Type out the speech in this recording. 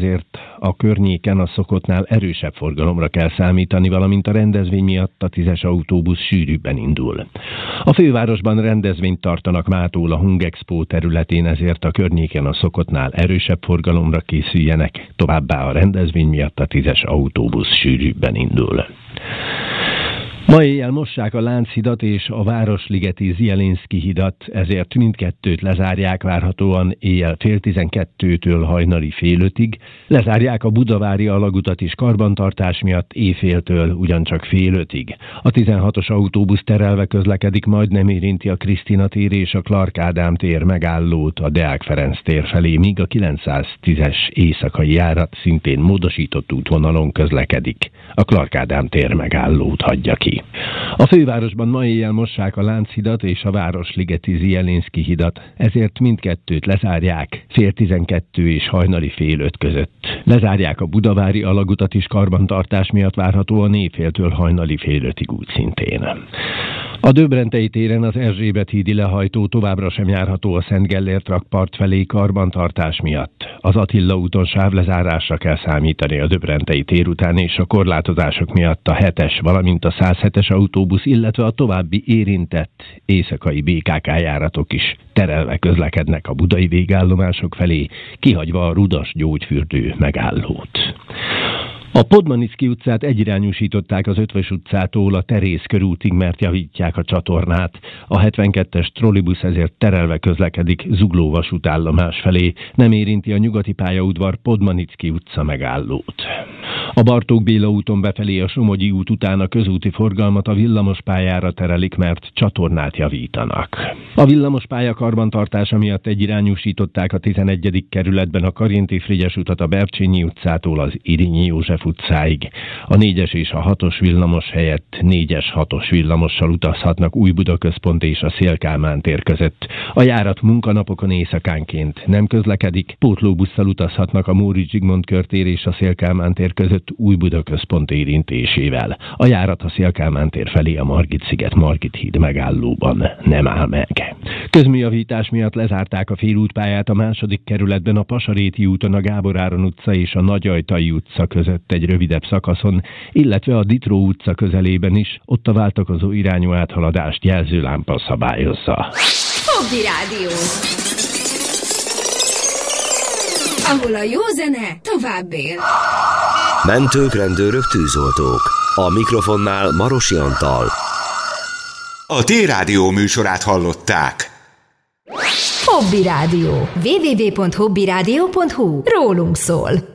ezért a környéken a szokottnál erősebb forgalomra kell számítani, valamint a rendezvény miatt a 10-es autóbusz sűrűbben indul. A fővárosban rendezvényt tartanak mától a Hungexpo területén, ezért a környéken a szokottnál erősebb forgalomra készüljenek, továbbá a rendezvény miatt a 10-es autóbusz sűrűbben indul. Ma éjjel mossák a Lánchidat és a Városligeti Zielinszky hidat, ezért mindkettőt lezárják várhatóan éjjel 10:30-től hajnali fél 5-ig. Lezárják a budavári alagutat is karbantartás miatt éjféltől ugyancsak fél 5-ig. A 16-os autóbusz terelve közlekedik, majd nem érinti a Krisztina tér és a Clark Ádám tér megállót a Deák Ferenc tér felé, míg a 910-es éjszakai járat szintén módosított útvonalon közlekedik. A Clark Ádám tér megállót hagyja ki. A fővárosban ma éjjel mossák a Lánchidat és a Városligeti Zielinszky hidat, ezért mindkettőt lezárják 10:30 és hajnali fél 5 között. Lezárják a budavári alagutat is karbantartás miatt várhatóan éjféltől hajnali fél 5-ig úgy szintén. A Döbrentei téren az Erzsébet hídi lehajtó továbbra sem járható a Szent Gellért rakpart felé karbantartás miatt. Az Attila úton sávlezárásra kell számítani a Döbrentei tér után, és a korlátozások miatt a 7-es, valamint a 107-es autóbusz, illetve a további érintett éjszakai BKK járatok is terelve közlekednek a budai végállomások felé, kihagyva a Rudas gyógyfürdő megállót. A Podmanicki utcát egyirányúsították az Ötvös utcától a Terész körútig, mert javítják a csatornát. A 72-es trollibusz ezért terelve közlekedik Zugló vasútállomás felé, nem érinti a nyugati pályaudvar Podmanicki utca megállót. A Bartók Béla úton befelé a Somogyi út után a közúti forgalmat a villamospályára terelik, mert csatornát javítanak. A villamospálya karbantartása miatt egyirányúsították a 11. kerületben a Karinti-Frigyes utat a Bercsényi utcától az Irényi József utcáig. A 4-es és a 6-os villamos helyett 4-es 6-os villamossal utazhatnak Újbuda-központ és a Széll-Kálmán tér között. A járat munkanapokon éjszakánként nem közlekedik, pótlóbusszal utazhatnak a Móricz Zsigmond körtér és a Széll-Kálmán tér között Újbuda-központ érintésével. A járat a Széll-Kálmán tér felé a Margit-sziget Margit híd megállóban nem áll meg. Közműjavítás miatt lezárták a félútpályát a 2. kerületben a Pasaréti úton a Gábor Áron utca és a Nagyajtai utca között egy rövidebb szakaszon, illetve a Ditró utca közelében is, ott a váltakozó irányú áthaladást jelzőlámpa szabályozza. Hobby Rádió, ahol a jó zene tovább él. Mentők, rendőrök, tűzoltók. A mikrofonnál Marosi Antal. A T-Rádió műsorát hallották. Hobby Rádió. www.hobbyradio.hu. Rólunk szól.